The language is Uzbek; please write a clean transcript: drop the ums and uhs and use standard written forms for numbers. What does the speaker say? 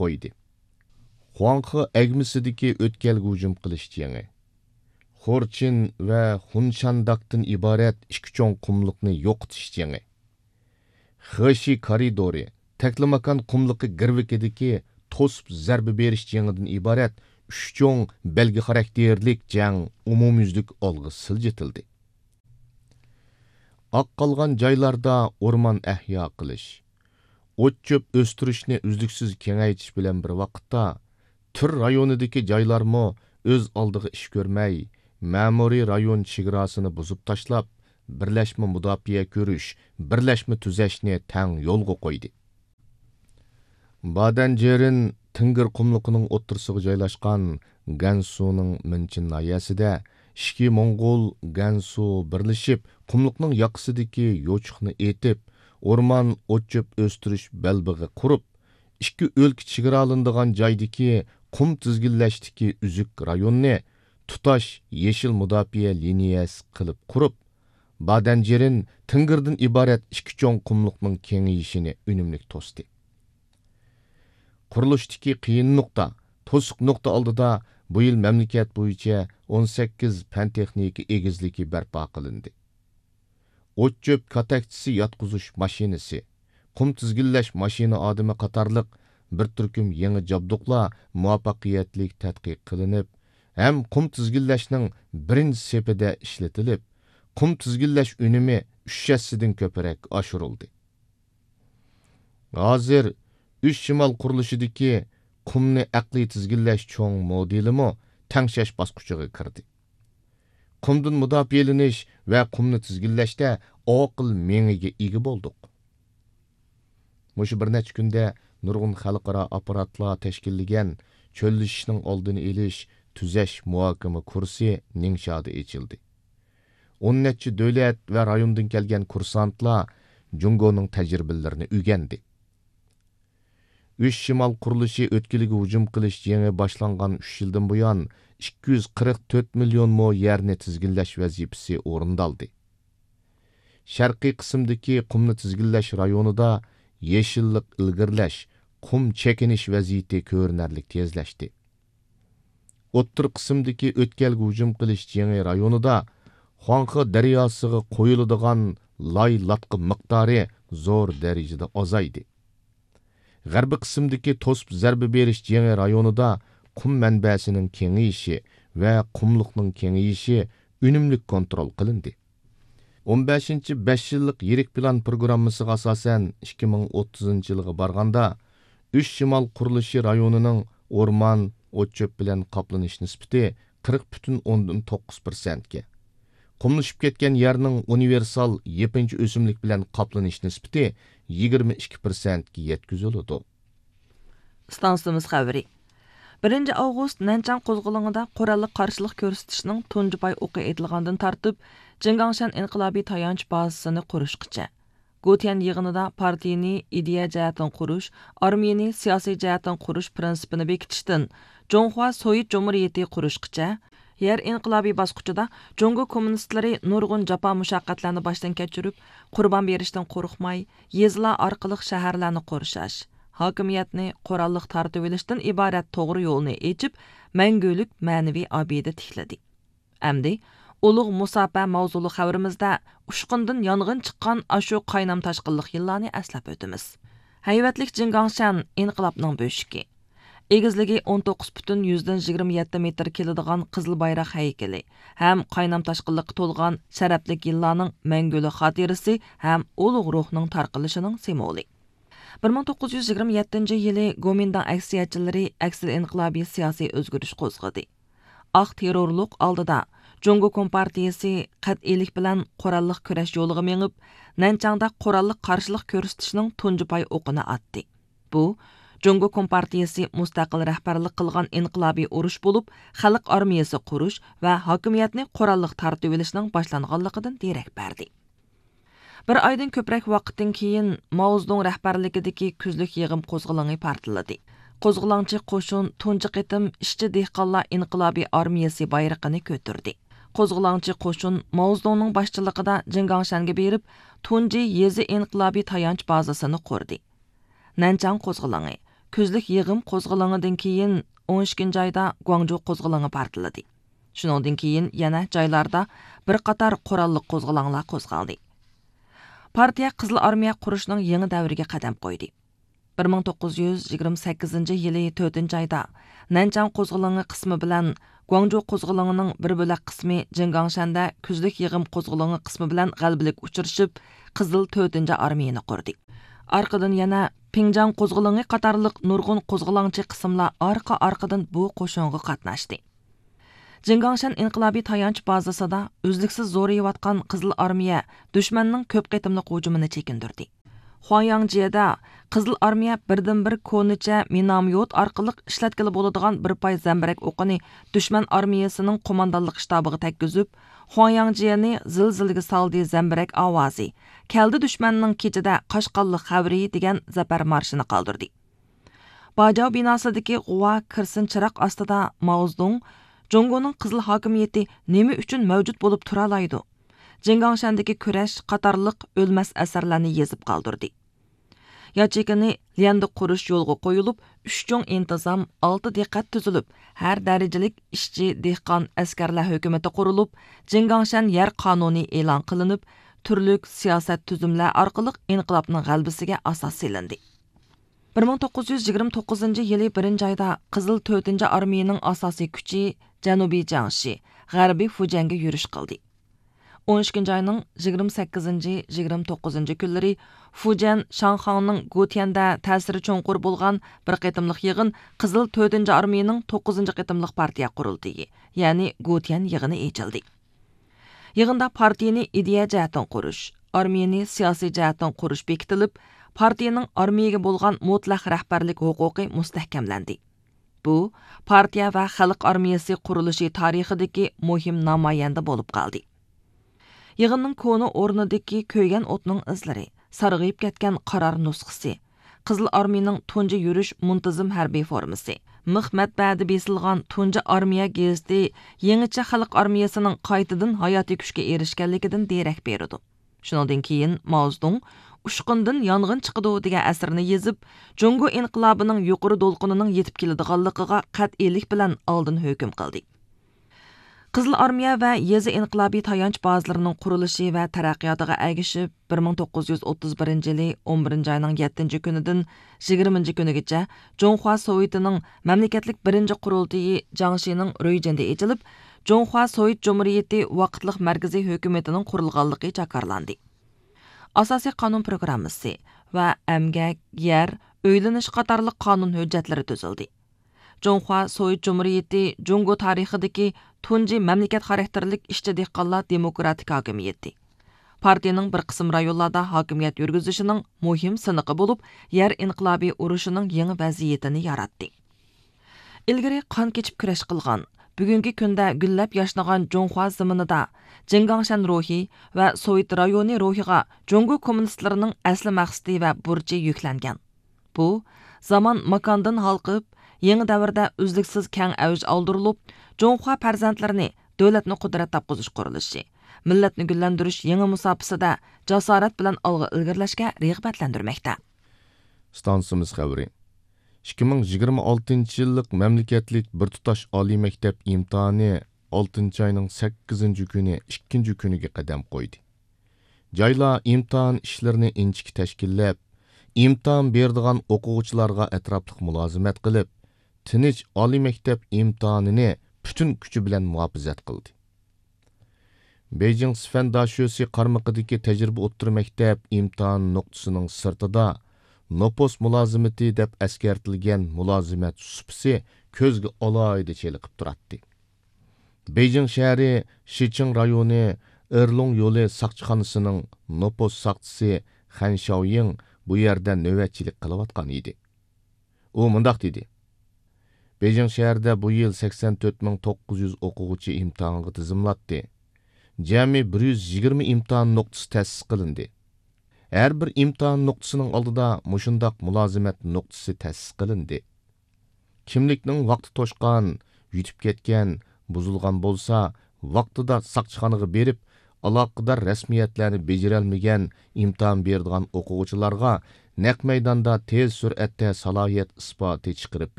qo'ydi. Huanghe әгмісідікі өткелгі hücum qilish jеңi. Xorchin va Xunshandaqdan iborat ikki cho'ng qumliqni yo'qotish jеңi. Xeshi koridori, Taklimakan qumliqi girvikidagi to'sib zarba berish jеңidan iborat uch cho'ng belgi xarakterlik jang umumyuzlik olg'i siljitildi. Oq qolgan joylarda o'rmon ahyo qilish, o't cho'p o'stirishni uzluksiz kengaytirish bilan bir vaqtda tur rayonidagi joylarmo o'z oldiga ish ko'rmay, ma'muriy rayon chegarasini buzib tashlab, birlashma mudofaa ko'rish, birlashma tuzashni tang yo'lga qo'ydi. Badanjerin Tingir qumliqining o'ttirisiga joylashgan Gansuning Minchin nayasida ikki Mongol Gansu birlashib, qumliqning yoqisidagi yo'chiqni etib, o'rmon o't-cho'p o'stirish belbig'i qurib, ikki o'lka chegaralanadigan joydagi qum tizginlashdagi uzuk rayonni tutash yeşil mudofaa liniyasi qilib qurib, Badanjerin Tingirdan iborat ikki cho'ng qumliqning kengayishini unumlik to'sdi. Qurilishdagi qiyin nuqta, to'siq nuqta oldida bu yil mamlakat bo'yicha 18 fan texnika egizligi barpo qilindi. O't-cho'p katakchisi yotqizish mashinasi, qum tizginlash mashina odami qatorliq bir turkum yangi jabduqlar muvaffaqiyatli tadqiq qilinib, ham qum tizginlashning birinchi sepida ishlatilib, qum tizginlash unumi 3 yassidan ko'proq oshirildi. Hozir 3 shimol qurilishidagi qumni aqliy tizginlash cho'ng modelimi tangshash bosqichiga kirdi. Qumdan mudofialanish va qumni tizginlashda oqil mengiga ega bo'ldik. Mushu bir necha kunda nurg'un xalqaro apparatlar tashkillagan cho'llishishning oldini olish, tuzash muhokama kursi Ningshada ochildi. 10 necha davlat va rayondan kelgan kursantlar Jungoning tajribalarini o'rgandi. 3 shimol qurilishi o'tkiliga hujum qilish yangi boshlangan 3 yildan buyon 244 million mo yerni tizginlash vazifasi o'rindaldi. Sharqiy qismdagi qumni tizginlash rayonida yeşillik ilgirlash, qum chekinish vaziyati ko'rinarli tezlashdi. O'ttir qismdagi o'tkelga hujum qilish yangi rayonida Huanghe daryosiga qo'yiladigan lay latqi miqdori zo'r darajada azaydi. G'arbiy qismdagi to'sib zarba berish yangi rayonida qum manbasining kengayishi va qumliqning kengayishi unumli kontrol qilindi. 15-5 yillik yirik plan programmasiga asosan 2030-yilga borganda 3 shimol qurilishi rayonining o'rmon, o't-cho'p bilan qoplanish nisbati 40,9% ga, qumlashib ketgan yerning universal yepinchi o'simlik bilan qoplanish nisbati 22% ga yetkaziladi. Stansiyamiz xabari. 1 avgust Nanchang qo'zg'olonida qurolli qarshilik ko'rsatishning tunji pay o'qi etilgandan tartib Jingangshan inqilobiy tayanch bazasini qurishgacha. Gutian yig'inida partiyani ideya jihatdan qurish, armiyani siyosiy jihatdan qurish prinsipini bekitishdan Jonghua Sovet Jumhuriyati qurishgacha yer inqilobiy bosqichida Jongo kommunistlari nurg'un jafo mushaqqatlarni boshdan kechirib, qurban berishdan qo'rqmay, yezlar orqali shaharlarni qurishash, hokimiyatni qurolliq tartib olishdan iborat to'g'ri yo'lni echib, mangulik ma'naviy obida tikladi. Amdi ulug' musofa mavzuli xabarimizda ushqundan yong'in chiqqan ashu qaynam tashqinliq yillarni eslab o'tamiz. Hayvatlik Jingangshan inqilobning bo'shiki. Egizligi 19,27 metr keladigan qizil bayroq haykali ham qaynam tashqinliqqa to'lgan sharaflik yillarning mangulik xotirasi ham ulug' ruhning tarqilishining simvoli. 1927-yili Gomindan aksiyachilari aksil inqilobiy siyosiy o'zgarish qo'zg'adi. Aq terrorlik oldida Jungo Kompartiyasi qat'iylik bilan qurolliq kurash yo'liga mengib, Nanchangda qurolliq qarshilik ko'rsatishning tunji pay o'qini atdi. Bu Jungo Kompartiyasi mustaqil rahbarlik qilgan inqilobiy urush bo'lib, xalq armiyasi qurish va hokimiyatni qurolliq tartib olishning boshlanganligidan derak berdi. Bir oydan ko'proq vaqtdan keyin Mao Zedong rahbarligidagi kuzlik yig'im qo'zg'oloni portladi. Qo'zg'olonchi qo'shin tunji qitim ishchi dehqonlar inqilobiy armiyasi bayrog'ini ko'tardi. Qo'zg'olonchi qo'shin Mao Zedongning boshchiligida Jingangshanga berib, tunji yezi inqilobiy tayanch bazasini qurdi. Nanchang qo'zg'oloni көзлік yığım qo'zg'alığından keyin 12 ayda Guangzhou qo'zg'alığı partıladi. Shuningdan keyin yana joylarda bir qator qurolli qo'zg'alanglar qo'zg'aldi. Partiya Qizil Armiya qurishning yangi davriga qadam qo'ydi. 1928-yili 4-ayda Nanchang qo'zg'alığı qismi bilan Guangzhou qo'zg'alığının bir bo'lak qismi Jingangshanda kuzlik yig'im qo'zg'alığı qismi bilan g'albilik uchrashib, Qizil 4-armiyani qurdi. Arqadan yana Pingjang qo'zg'alığı qatorliq nurg'un qo'zg'alangchi qismlar arqa-arqadan bu qo'shinga qatnashdi. Jingangshan inqilobiy tayanch bazasida o'zliksiz zo'rayotgan Qizil armiya dushmanning ko'p qitimli hujumini chekindirdi. Huangyangjieda Qizil armiya birdan-bir ko'nicha minomyot orqali ishlatkili bo'ladigan bir pay zambarak o'qini dushman armiyasining qo'mondonlik shtabiga tekkizib, Huangyangjieni zilzilaga soldi zambarak ovozi. Keldi dushmanning kechida Qashqalli xavri degan zafar marshini qoldirdi. Bajao binosidagi g'uva kirsin chiroq ostida Mao Zedong Jongoning qizil hokimiyati nima uchun mavjud bo'lib tura oladi? Jingangshandagi kurash qatorliq o'lmas asarlarni yozib qoldirdi. Yachikini Lianda qurish yo'lga qo'yilib, 3 cho'ng intizom 6 diqqat tuzilib, har darajalik ishchi dehqon askarlar hukumati qurilib, Jingangshan yer qonuni e'lon qilinib, turli siyosat tuzumlar orqali inqilobning g'albisiga asos solindi. 1929-yili 1-oyda Qizil 4-armiyaning asosiy kuchi Janubiy Jiangxi, G'arbiy Fujianga yurish qildi. 12-oyning 28-29 kunlari Fujian Shanxangning Gutianda ta'siri cho'nqur bo'lgan bir qitimliq yig'in Qizil 4-armiyaning 9-qitimliq partiya qurildi, ya'ni Gutian yig'ini echildi. Yig'inda partiyani ideya jihatdan qurish, armiyani siyosiy jihatdan qurish bekitilib, partiyaning armiyaga bo'lgan mutlaq rahbarlik huquqi mustahkamlandi. Bu, partiya va xalq armiyasi qurilishi tarixidagi muhim namoyanda bo'lib qoldi. Yig'inning koni o'rnidagi ko'ygan o'tning izlari, sarg'ayib ketgan qaror nusxasi, Qizil armiyaning tunji yurish muntazam harbiy formasi, mix matbaada besilgan tunji armiya gazeti yangicha xalq armiyasining qaytadan hayotiy kuchga erishganligidan derak berdi. Shuningdan keyin Mao Zedong Ushqundan yong'in chiqdi degan asarni yozib, Jongo inqilobining yuqori to'lqinining yetib keladiganligiga qat'iylik bilan oldin hukm qildi. Qizil armiya va yezi inqilobiy tayanch bazalarining qurilishi va taraqqiyotiga ergishib 1931-yili 11-oyning 7-kunidan 20-kunigacha Jonghua Sovyetining mamlakatlik birinchi qurultiyi Jiangxining Ruijinda echilib, Jonghua Sovyet Jumhuriyati vaqtliq markaziy hukumatining qurilganligi jakarlandi. Asosiy qonun programmasi va emgak, yer, uylanish qatorliq qonun hujjatlari tuzildi. Jonghua Sovyet Jumhuriyati Jongo tarixidagi tunji mamlakat xarakterlik ishchi dehqonlar demokratik hokimiyati. Partiyaning bir qism rayonlarda hokimiyat yurgizishining muhim siniqi bo'lib, yer inqilobiy urushining yangi vaziyatini yaratdi. Ilgari qon kechib kurash qilgan, bugungi kunda gullab yashnagan Jonghua zaminida Jingangshan ruhi va Sovyet rayoni ruhiga Jongo kommunistlarining asli maqsadi va burchi yuklangan. Bu, zaman makondan halqib, yangi davrda uzluksiz keng avj oldirilib, Jonghua farzandlarini davlatni qudrat topqizish qurilishi, millatni gullantirish yangi musofasida jasorat bilan olg'a ilgirlashga rag'batlantirmoqda. Stansimiz xabari. 2026-yillik mamlakatlik bir tutash oliy maktab imtihoni 6-oyning 8-kuni 2-kuniga qadam qo'ydi. Joylar imtihon ishlarini inchik tashkillab, imtihon beradigan o'quvchilarga atrofliq mulozimat qilib, tinch oliy maktab imtihonini butun kuchi bilan muhofazat qildi. Beijing Sifan Dashosi qarmaqidagi tajriba o'ttir maktab imtihon nuqtasining sirtida Nopos mulozimati deb askartilgan mulozimat supisi ko'zga alohida cheliqib turadi. Beijing shahri Shiching rayoni Erlong yo'li saqchixonasining Nopos saqchisi Han Xiaoying bu yerda navbatchilik qilayotgan edi. U mundaq dedi: Beijing shahrida bu yil 84,900 o'quvchi imtihonga tizimlatdi. Jami 120 imtihon nuqtasi ta'sis qilindi. Her bir imtihon nuqtasining oldida mushundaq mulozimat nuqtasi ta'sis qilindi. Kimlikning vaqti to'shqan, yutib ketgan, buzilgan bo'lsa, vaqtida saqchixonaga berib, aloqador rasmiyatlarni bejarolmagan imtihon beradigan o'quvchilarga naq maydonda tez sur'atda salohiyat isboti chiqarib